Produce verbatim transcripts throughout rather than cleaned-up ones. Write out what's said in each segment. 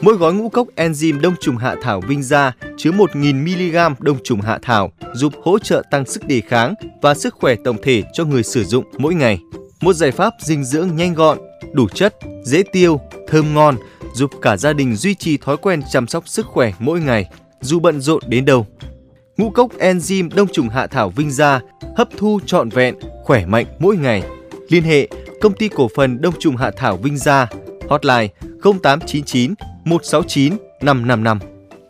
Mỗi gói ngũ cốc enzyme đông trùng hạ thảo Vinza chứa một nghìn mi-li-gam đông trùng hạ thảo, giúp hỗ trợ tăng sức đề kháng và sức khỏe tổng thể cho người sử dụng mỗi ngày. Một giải pháp dinh dưỡng nhanh gọn, đủ chất, dễ tiêu, thơm ngon, giúp cả gia đình duy trì thói quen chăm sóc sức khỏe mỗi ngày, dù bận rộn đến đâu. Ngũ cốc enzyme đông trùng hạ thảo Vinza hấp thu trọn vẹn, khỏe mạnh mỗi ngày. Liên hệ Công ty cổ phần đông trùng hạ thảo Vinza, hotline không tám chín chín một sáu chín năm năm năm.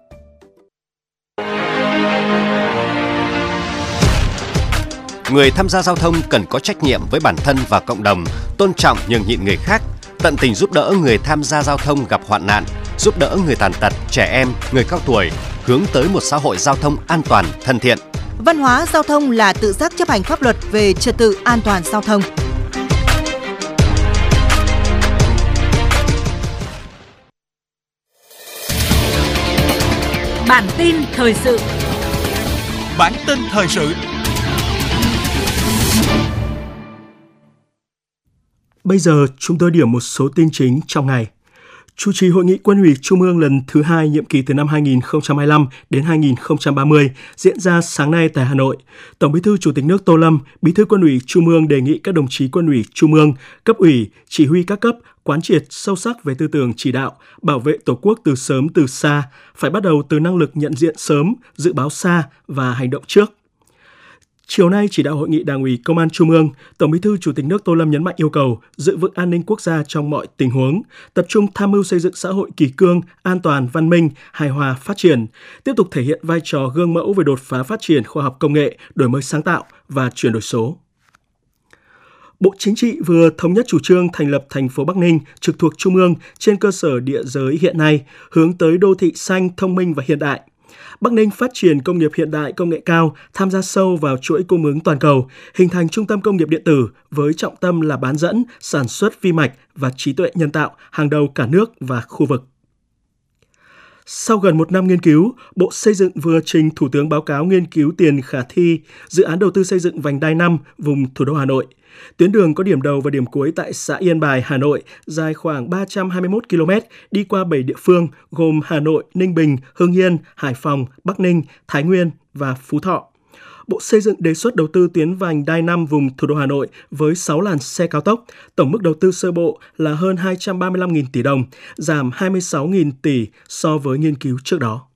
Người tham gia giao thông cần có trách nhiệm với bản thân và cộng đồng, tôn trọng nhường nhịn người khác, tận tình giúp đỡ người tham gia giao thông gặp hoạn nạn, giúp đỡ người tàn tật, trẻ em, người cao tuổi, hướng tới một xã hội giao thông an toàn, thân thiện. Văn hóa giao thông là tự giác chấp hành pháp luật về trật tự an toàn giao thông. Bản tin thời sự. Bản tin thời sự. Bây giờ chúng tôi điểm một số tin chính trong ngày. Chủ trì Hội nghị Quân ủy Trung ương lần thứ hai nhiệm kỳ từ năm hai nghìn không trăm hai mươi lăm đến hai nghìn không trăm ba mươi diễn ra sáng nay tại Hà Nội. Tổng Bí thư Chủ tịch nước Tô Lâm, Bí thư Quân ủy Trung ương đề nghị các đồng chí Quân ủy Trung ương, cấp ủy, chỉ huy các cấp quán triệt sâu sắc về tư tưởng chỉ đạo, bảo vệ Tổ quốc từ sớm từ xa, phải bắt đầu từ năng lực nhận diện sớm, dự báo xa và hành động trước. Chiều nay, chỉ đạo Hội nghị Đảng ủy Công an Trung ương, Tổng Bí thư Chủ tịch nước Tô Lâm nhấn mạnh yêu cầu giữ vững an ninh quốc gia trong mọi tình huống, tập trung tham mưu xây dựng xã hội kỷ cương, an toàn, văn minh, hài hòa, phát triển, tiếp tục thể hiện vai trò gương mẫu về đột phá phát triển khoa học công nghệ, đổi mới sáng tạo và chuyển đổi số. Bộ Chính trị vừa thống nhất chủ trương thành lập thành phố Bắc Ninh trực thuộc Trung ương trên cơ sở địa giới hiện nay, hướng tới đô thị xanh, thông minh và hiện đại. Bắc Ninh phát triển công nghiệp hiện đại công nghệ cao, tham gia sâu vào chuỗi cung ứng toàn cầu, hình thành trung tâm công nghiệp điện tử với trọng tâm là bán dẫn, sản xuất vi mạch và trí tuệ nhân tạo hàng đầu cả nước và khu vực. Sau gần một năm nghiên cứu, Bộ Xây dựng vừa trình Thủ tướng báo cáo nghiên cứu tiền khả thi dự án đầu tư xây dựng vành đai năm vùng thủ đô Hà Nội. Tuyến đường có điểm đầu và điểm cuối tại xã Yên Bài, Hà Nội, dài khoảng ba trăm hai mươi mốt ki lô mét, đi qua bảy địa phương gồm Hà Nội, Ninh Bình, Hưng Yên, Hải Phòng, Bắc Ninh, Thái Nguyên và Phú Thọ. Bộ Xây dựng đề xuất đầu tư tuyến vành đai năm vùng thủ đô Hà Nội với sáu làn xe cao tốc, tổng mức đầu tư sơ bộ là hơn hai trăm ba mươi lăm nghìn tỷ đồng, giảm hai mươi sáu nghìn tỷ so với nghiên cứu trước đó.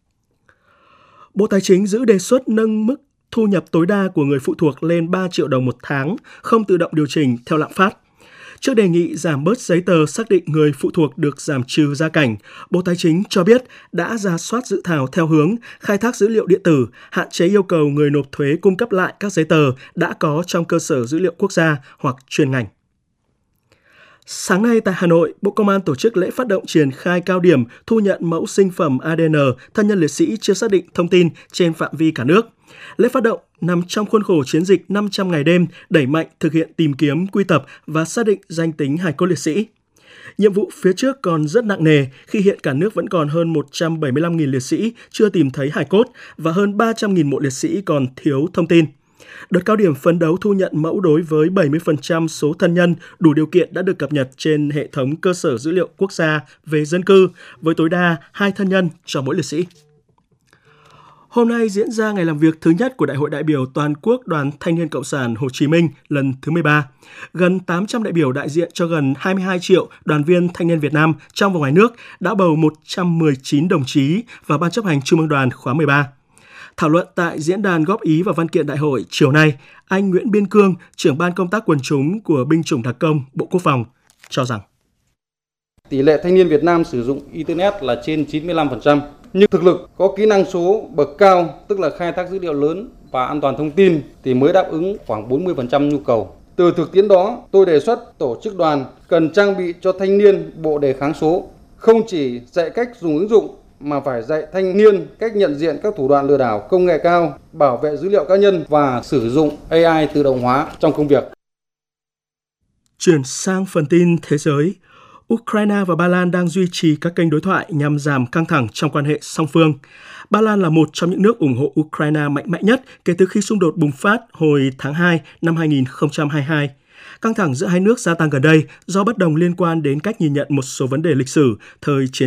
Bộ Tài chính giữ đề xuất nâng mức thu nhập tối đa của người phụ thuộc lên ba triệu đồng một tháng, không tự động điều chỉnh theo lạm phát. Trước đề nghị giảm bớt giấy tờ xác định người phụ thuộc được giảm trừ gia cảnh, Bộ Tài chính cho biết đã rà soát dự thảo theo hướng khai thác dữ liệu điện tử, hạn chế yêu cầu người nộp thuế cung cấp lại các giấy tờ đã có trong cơ sở dữ liệu quốc gia hoặc chuyên ngành. Sáng nay tại Hà Nội, Bộ Công an tổ chức lễ phát động triển khai cao điểm thu nhận mẫu sinh phẩm a đê en thân nhân liệt sĩ chưa xác định thông tin trên phạm vi cả nước. Lễ phát động nằm trong khuôn khổ chiến dịch năm trăm ngày đêm đẩy mạnh thực hiện tìm kiếm, quy tập và xác định danh tính hài cốt liệt sĩ. Nhiệm vụ phía trước còn rất nặng nề khi hiện cả nước vẫn còn hơn một trăm bảy mươi lăm nghìn liệt sĩ chưa tìm thấy hài cốt và hơn ba trăm nghìn mộ liệt sĩ còn thiếu thông tin. Đợt cao điểm phấn đấu thu nhận mẫu đối với bảy mươi phần trăm số thân nhân đủ điều kiện đã được cập nhật trên hệ thống cơ sở dữ liệu quốc gia về dân cư với tối đa hai thân nhân cho mỗi liệt sĩ. Hôm nay diễn ra ngày làm việc thứ nhất của Đại hội đại biểu toàn quốc Đoàn Thanh niên Cộng sản Hồ Chí Minh lần thứ mười ba. Gần tám trăm đại biểu đại diện cho gần hai mươi hai triệu đoàn viên thanh niên Việt Nam trong và ngoài nước đã bầu một trăm mười chín đồng chí vào Ban chấp hành Trung ương Đoàn khóa mười ba. Thảo luận tại diễn đàn góp ý vào văn kiện đại hội chiều nay, anh Nguyễn Biên Cương, trưởng ban công tác quần chúng của Binh chủng Đặc công, Bộ Quốc phòng, cho rằng tỷ lệ thanh niên Việt Nam sử dụng Internet là trên chín mươi lăm phần trăm, nhưng thực lực có kỹ năng số bậc cao, tức là khai thác dữ liệu lớn và an toàn thông tin thì mới đáp ứng khoảng bốn mươi phần trăm nhu cầu. Từ thực tiễn đó, tôi đề xuất tổ chức đoàn cần trang bị cho thanh niên bộ đề kháng số, không chỉ dạy cách dùng ứng dụng mà phải dạy thanh niên cách nhận diện các thủ đoạn lừa đảo công nghệ cao, bảo vệ dữ liệu cá nhân và sử dụng a i tự động hóa trong công việc. Chuyển sang phần tin thế giới, Ukraine và Ba Lan đang duy trì các kênh đối thoại nhằm giảm căng thẳng trong quan hệ song phương. Ba Lan là một trong những nước ủng hộ Ukraine mạnh mẽ nhất kể từ khi xung đột bùng phát hồi tháng hai năm hai nghìn không trăm hai mươi hai. Căng thẳng giữa hai nước gia tăng gần đây do bất đồng liên quan đến cách nhìn nhận một số vấn đề lịch sử thời chiến